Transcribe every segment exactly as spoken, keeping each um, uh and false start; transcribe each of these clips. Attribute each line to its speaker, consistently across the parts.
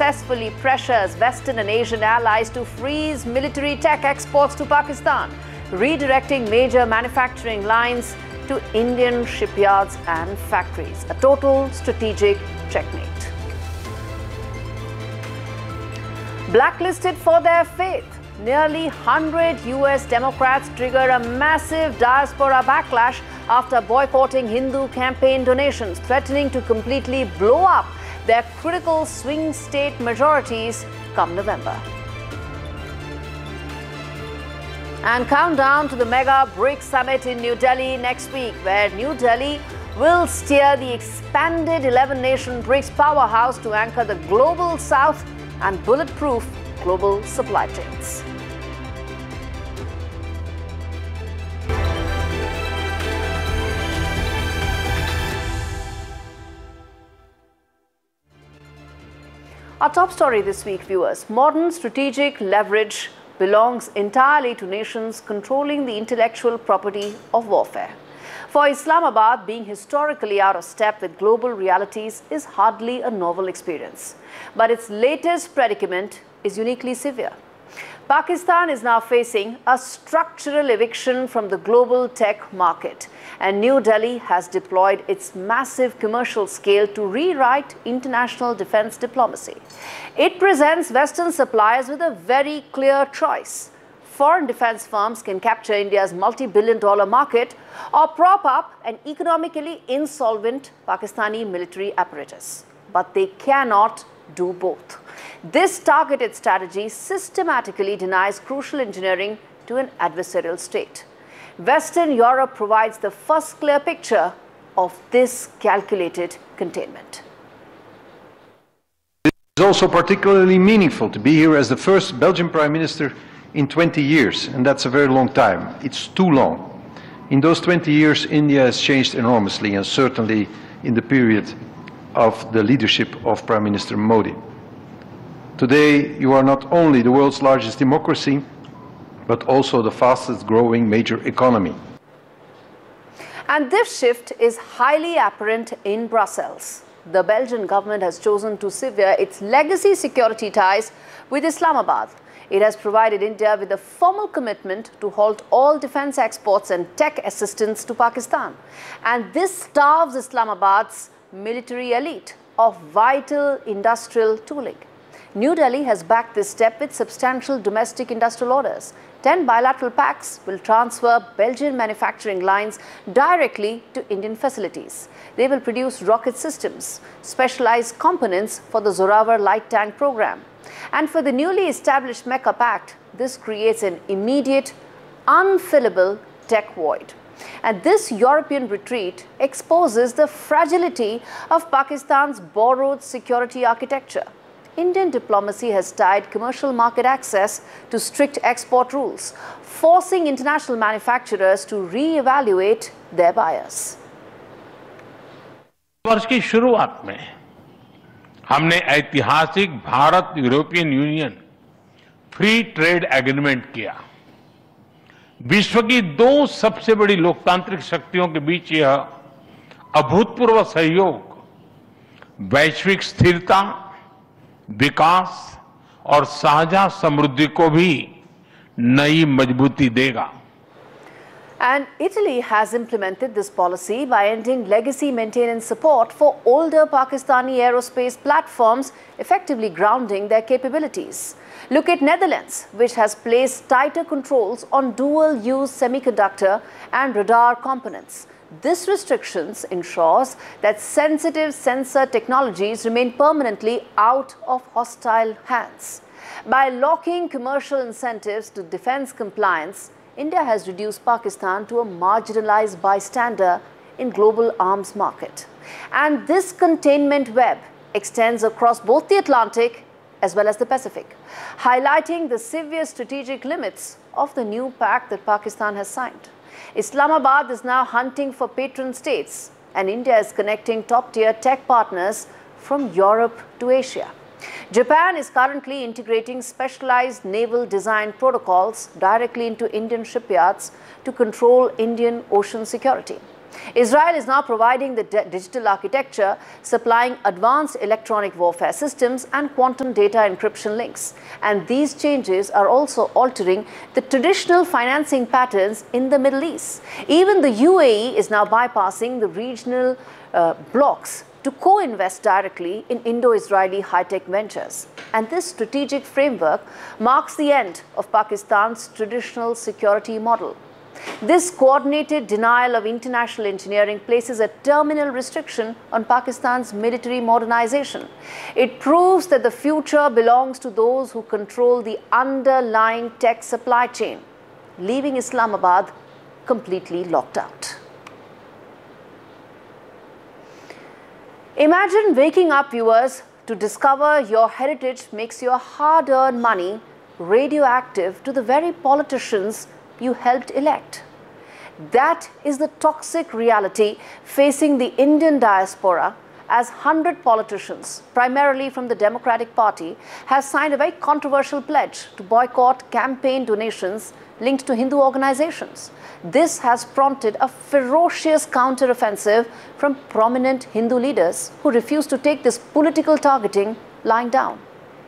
Speaker 1: successfully pressures Western and Asian allies to freeze military tech exports to Pakistan, redirecting major manufacturing lines to Indian shipyards and factories. A total strategic checkmate. Blacklisted for their faith, nearly one hundred U S Democrats trigger a massive diaspora backlash after boycotting Hindu campaign donations, threatening to completely blow up their critical swing state majorities come November. And countdown to the mega BRICS summit in New Delhi next week, where New Delhi will steer the expanded eleven-nation BRICS powerhouse to anchor the global south and bulletproof global supply chains. Our top story this week, viewers. Modern strategic leverage belongs entirely to nations controlling the intellectual property of warfare. For Islamabad, being historically out of step with global realities is hardly a novel experience. But its latest predicament is uniquely severe. Pakistan is now facing a structural eviction from the global tech market, and New Delhi has deployed its massive commercial scale to rewrite international defense diplomacy. It presents Western suppliers with a very clear choice. Foreign defense firms can capture India's multi-billion dollar market or prop up an economically insolvent Pakistani military apparatus. But they cannot do both. This targeted strategy systematically denies crucial engineering to an adversarial state. Western Europe provides the first clear picture of this calculated containment.
Speaker 2: It is also particularly meaningful to be here as the first Belgian Prime Minister in twenty years, and that's a very long time. It's too long. In those twenty years, India has changed enormously, and certainly in the period of the leadership of Prime Minister Modi. Today, you are not only the world's largest democracy, but also the fastest growing major economy.
Speaker 1: And this shift is highly apparent in Brussels. The Belgian government has chosen to sever its legacy security ties with Islamabad. It has provided India with a formal commitment to halt all defense exports and tech assistance to Pakistan. And this starves Islamabad's military elite of vital industrial tooling. New Delhi has backed this step with substantial domestic industrial orders. Ten bilateral pacts will transfer Belgian manufacturing lines directly to Indian facilities. They will produce rocket systems, specialized components for the Zorawar light tank program. And for the newly established Mecca Pact, this creates an immediate, unfillable tech void. And this European retreat exposes the fragility of Pakistan's borrowed security architecture. Indian diplomacy has tied commercial market access to strict export rules, forcing international manufacturers to re-evaluate their buyers.
Speaker 3: वर्ष की शुरुआत में हमने ऐतिहासिक Bharat European union free trade agreement किया। विश्व की दो सबसे बड़ी लोकतांत्रिक शक्तियों के बीच यह अभूतपूर्व सहयोग वैश्विक स्थिरता, विकास और साझा समृद्धि को भी नई मजबूती देगा।
Speaker 1: And Italy has implemented this policy by ending legacy maintenance support for older Pakistani aerospace platforms, effectively grounding their capabilities. Look at Netherlands, which has placed tighter controls on dual-use semiconductor and radar components. This restrictions ensures that sensitive sensor technologies remain permanently out of hostile hands. By locking commercial incentives to defense compliance, India has reduced Pakistan to a marginalized bystander in global arms market. And this containment web extends across both the Atlantic as well as the Pacific, highlighting the severe strategic limits of the new pact that Pakistan has signed. Islamabad is now hunting for patron states, and India is connecting top-tier tech partners from Europe to Asia. Japan is currently integrating specialized naval design protocols directly into Indian shipyards to control Indian ocean security. Israel is now providing the digital architecture, supplying advanced electronic warfare systems and quantum data encryption links. And these changes are also altering the traditional financing patterns in the Middle East. Even the U A E is now bypassing the regional uh, blocs to co-invest directly in Indo-Israeli high-tech ventures. And this strategic framework marks the end of Pakistan's traditional security model. This coordinated denial of international engineering places a terminal restriction on Pakistan's military modernization. It proves that the future belongs to those who control the underlying tech supply chain, leaving Islamabad completely locked out. Imagine waking up, viewers, to discover your heritage makes your hard-earned money radioactive to the very politicians you helped elect. That is the toxic reality facing the Indian diaspora, as one hundred politicians, primarily from the Democratic Party, have signed a very controversial pledge to boycott campaign donations linked to Hindu organizations. This has prompted a ferocious counter-offensive from prominent Hindu leaders who refuse to take this political targeting lying down.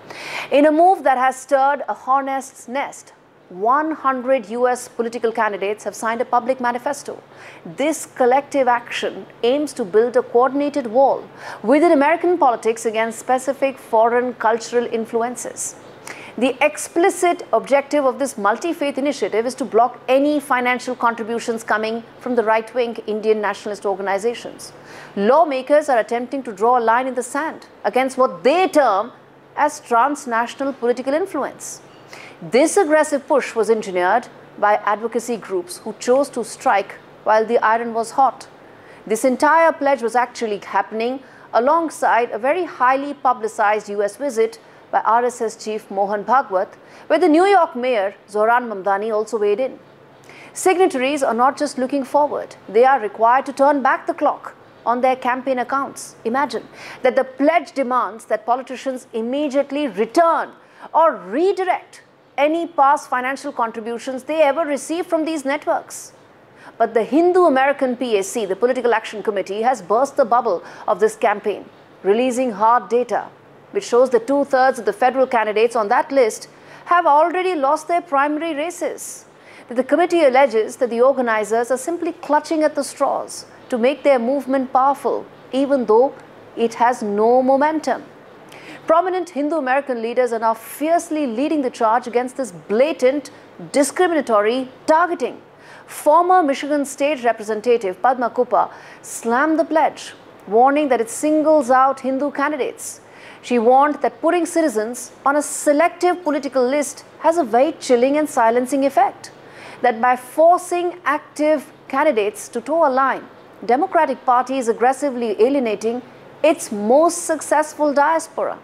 Speaker 1: In a move that has stirred a hornet's nest, one hundred U S political candidates have signed a public manifesto. This collective action aims to build a coordinated wall within American politics against specific foreign cultural influences. The explicit objective of this multi-faith initiative is to block any financial contributions coming from the right-wing Indian nationalist organizations. Lawmakers are attempting to draw a line in the sand against what they term as transnational political influence. This aggressive push was engineered by advocacy groups who chose to strike while the iron was hot. This entire pledge was actually happening alongside a very highly publicized U S visit by R S S chief Mohan Bhagwat, where the New York mayor Zohran Mamdani also weighed in. Signatories are not just looking forward, they are required to turn back the clock on their campaign accounts. Imagine that the pledge demands that politicians immediately return or redirect any past financial contributions they ever received from these networks. But the Hindu American P A C, the Political Action Committee, has burst the bubble of this campaign, releasing hard data, which shows that two-thirds of the federal candidates on that list have already lost their primary races. The committee alleges that the organizers are simply clutching at the straws to make their movement powerful, even though it has no momentum. Prominent Hindu American leaders are now fiercely leading the charge against this blatant, discriminatory targeting. Former Michigan State Representative Padma Kuppa slammed the pledge, warning that it singles out Hindu candidates. She warned that putting citizens on a selective political list has a very chilling and silencing effect. That by forcing active candidates to toe a line, Democratic Party is aggressively alienating its most successful diaspora.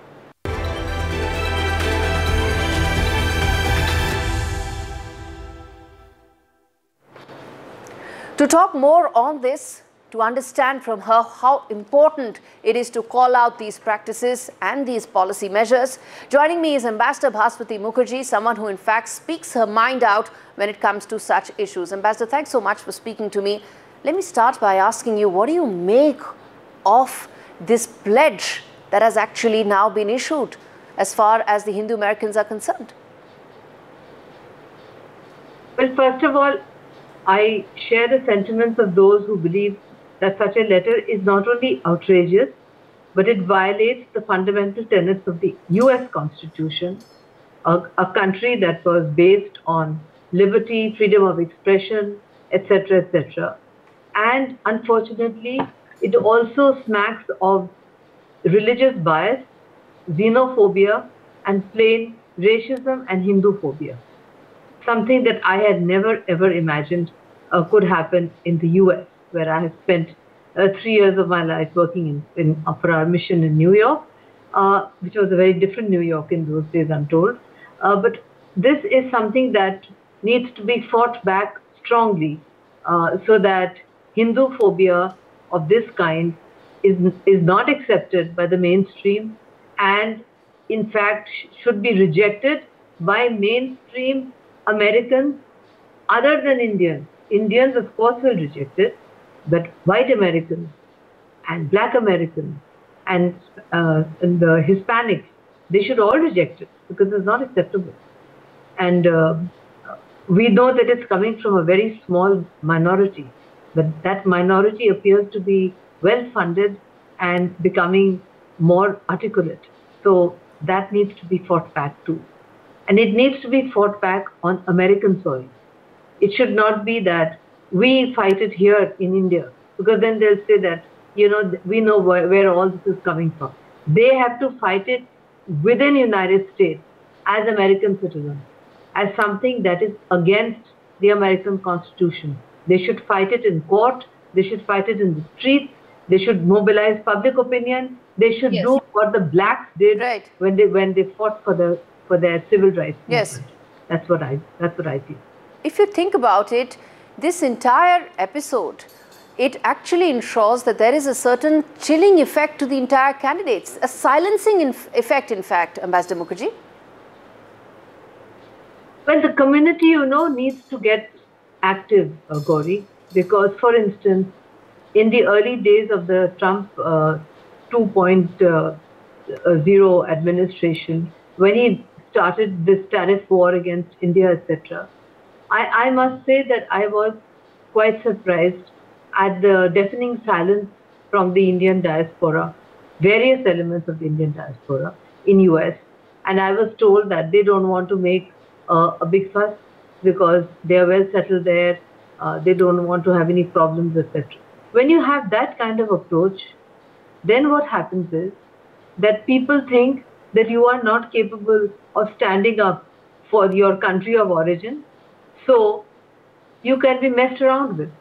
Speaker 1: To talk more on this, to understand from her how important it is to call out these practices and these policy measures, joining me is Ambassador Bhaswati Mukherjee, someone who in fact speaks her mind out when it comes to such issues. Ambassador, thanks so much for speaking to me. Let me start by asking you, what do you make of this pledge that has actually now been issued as far as the Hindu Americans are concerned?
Speaker 4: Well, first of all, I share the sentiments of those who believe that such a letter is not only outrageous, but it violates the fundamental tenets of the U S Constitution, a, a country that was based on liberty, freedom of expression, et cetera, et cetera. And unfortunately, it also smacks of religious bias, xenophobia, and plain racism and Hinduphobia. Something that I had never ever imagined uh, could happen in the U S, where I have spent uh, three years of my life working in, in, uh, for our mission in New York, uh, which was a very different New York in those days, I'm told. Uh, but this is something that needs to be fought back strongly uh, so that Hinduphobia of this kind is, is not accepted by the mainstream and, in fact, sh should be rejected by mainstream Americans other than Indians. Indians, of course, will reject it, But white Americans and black Americans and, uh, and the Hispanics, they should all reject it because it's not acceptable. And uh, we know that it's coming from a very small minority, but that minority appears to be well funded and becoming more articulate. So that needs to be fought back too. And it needs to be fought back on American soil. It should not be that we fight it here in India, because then they'll say that, you know, we know where, where all this is coming from. They have to fight it within the United States as American citizens, as something that is against the American Constitution. They should fight it in court. They should fight it in the streets. They should mobilize public opinion. They should
Speaker 1: Yes.
Speaker 4: do what the blacks did
Speaker 1: Right.
Speaker 4: when they when they fought for the for their civil rights.
Speaker 1: Yes.
Speaker 4: movement. That's what I that's what I feel.
Speaker 1: If you think about it, this entire episode, it actually ensures that there is a certain chilling effect to the entire candidates, a silencing inf effect, in fact, Ambassador Mukherjee.
Speaker 4: Well, the community, you know, needs to get active, uh, Gauri, because, for instance, in the early days of the Trump uh, two point oh administration, when he started this tariff war against India, et cetera, I, I must say that I was quite surprised at the deafening silence from the Indian diaspora, various elements of the Indian diaspora in U S. And I was told that they don't want to make uh, a big fuss because they are well settled there, uh, they don't want to have any problems, et cetera. When you have that kind of approach, then what happens is that people think that you are not capable of standing up for your country of origin, so you can be messed around with.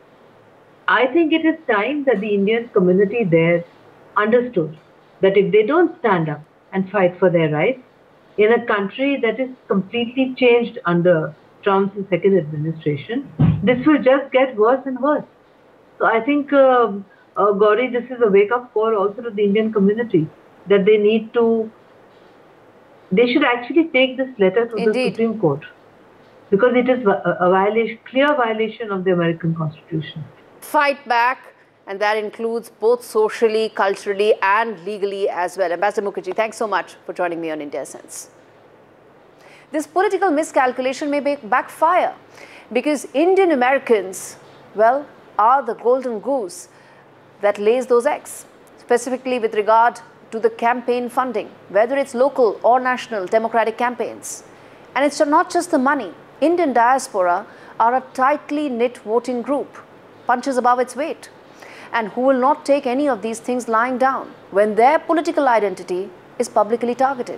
Speaker 4: I think it is time that the Indian community there understood that if they don't stand up and fight for their rights, in a country that is completely changed under Trump's second administration, this will just get worse and worse. So I think, uh, uh, Gauri, this is a wake-up call also to the Indian community that they need to, they should actually take this letter to
Speaker 1: Indeed.
Speaker 4: the Supreme Court, because it is a, a violation, clear violation of the American Constitution.
Speaker 1: Fight back, and that includes both socially, culturally, and legally as well. Ambassador Mukherjee, thanks so much for joining me on India Sense. This political miscalculation may be backfire because Indian Americans, well, are the golden goose that lays those eggs, specifically with regard to the campaign funding, whether it's local or national democratic campaigns. And it's not just the money. Indian diaspora are a tightly knit voting group, punches above its weight, and who will not take any of these things lying down when their political identity is publicly targeted.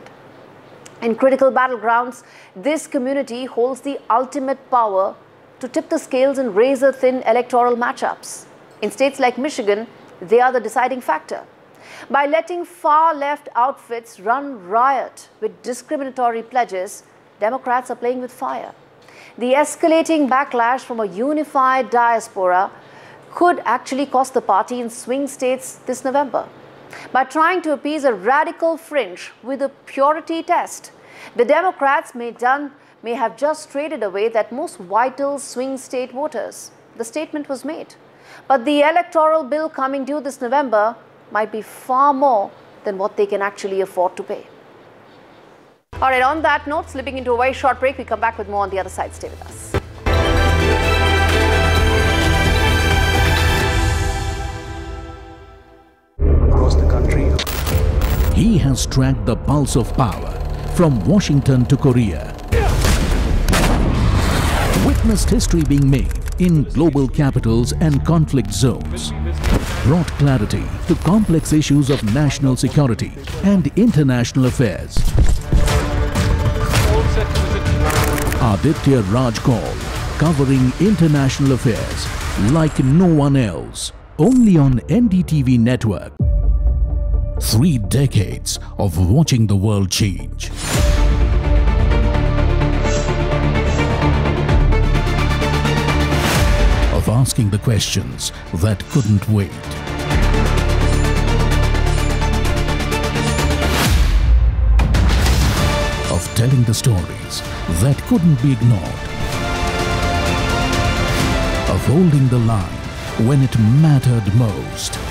Speaker 1: In critical battlegrounds, this community holds the ultimate power to tip the scales in razor-thin electoral matchups. In states like Michigan, they are the deciding factor. By letting far-left outfits run riot with discriminatory pledges, Democrats are playing with fire. The escalating backlash from a unified diaspora could actually cost the party in swing states this November. By trying to appease a radical fringe with a purity test, the Democrats may, done, may have just traded away that most vital swing state voters. The statement was made. But the electoral bill coming due this November might be far more than what they can actually afford to pay. All right, on that note, slipping into a very short break, we come back with more on the other side. Stay with us.
Speaker 5: Across the country,
Speaker 6: he has tracked the pulse of power from Washington to Korea. Witnessed history being made in global capitals and conflict zones. Brought clarity to complex issues of national security and international affairs. Aditya Raj Kaul, covering international affairs like no one else, only on N D T V network. Three decades of watching the world change. Of asking the questions that couldn't wait. Of telling the stories that couldn't be ignored. Of holding the line when it mattered most.